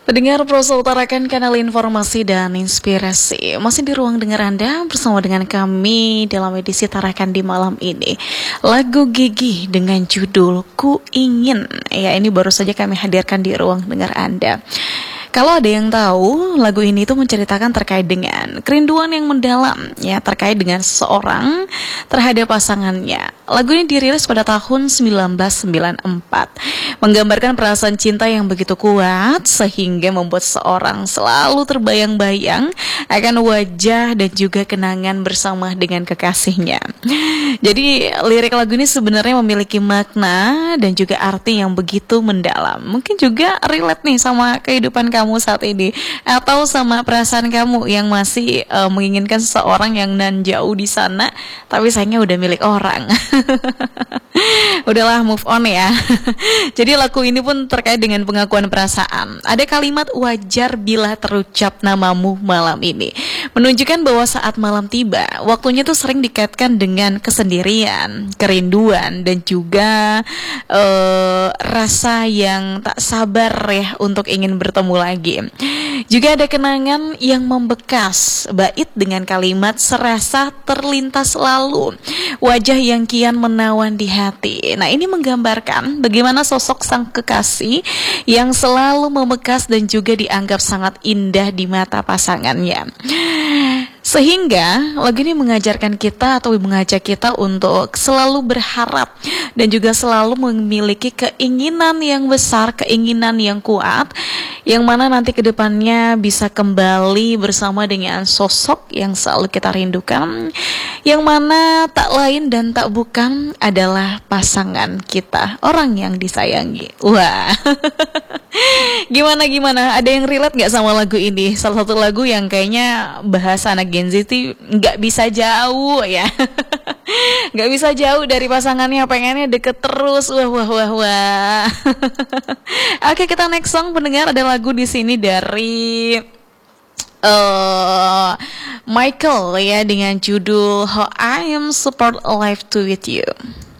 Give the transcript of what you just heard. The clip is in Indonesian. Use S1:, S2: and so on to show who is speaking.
S1: Pendengar Prosa utarakan kanal informasi dan inspirasi. Masih di ruang dengar Anda bersama dengan kami dalam edisi Tarakan di malam ini. Lagu Gigi dengan judul Ku Ingin. Ya, ini baru saja kami hadirkan di ruang dengar Anda. Kalau ada yang tahu, lagu ini tuh menceritakan terkait dengan kerinduan yang mendalam, ya, terkait dengan seseorang terhadap pasangannya. Lagu ini dirilis pada tahun 1994, menggambarkan perasaan cinta yang begitu kuat sehingga membuat seseorang selalu terbayang-bayang akan wajah dan juga kenangan bersama dengan kekasihnya. Jadi lirik lagu ini sebenarnya memiliki makna dan juga arti yang begitu mendalam. Mungkin juga relate nih sama kehidupan kamu saat ini, atau sama perasaan kamu yang masih menginginkan seseorang yang nan jauh di sana, tapi sayangnya udah milik orang. Udahlah, move on ya. Jadi lagu ini pun terkait dengan pengakuan perasaan. Ada kalimat wajar bila terucap namamu malam ini, menunjukkan bahwa saat malam tiba, waktunya tuh sering dikaitkan dengan kesendirian, kerinduan, dan juga rasa yang tak sabar ya untuk ingin bertemu lagi. Juga ada kenangan yang membekas, bait dengan kalimat serasa terlintas lalu, wajah yang kian menawan di hati. Nah, ini menggambarkan bagaimana sosok sang kekasih yang selalu membekas dan juga dianggap sangat indah di mata pasangannya. Sehingga lagu ini mengajarkan kita atau mengajak kita untuk selalu berharap dan juga selalu memiliki keinginan yang besar, keinginan yang kuat, yang mana nanti kedepannya bisa kembali bersama dengan sosok yang selalu kita rindukan, yang mana tak lain dan tak bukan adalah pasangan kita, orang yang disayangi. Wah. Gimana? Ada yang relate gak sama lagu ini? Salah satu lagu yang kayaknya bahasa anak Gen Z itu gak bisa jauh ya. Gak bisa jauh dari pasangannya, pengennya deket terus. Wah. Oke, kita next song pendengar. Ada lagu di sini dari Michael ya, dengan judul How I Am Super Alive to With You.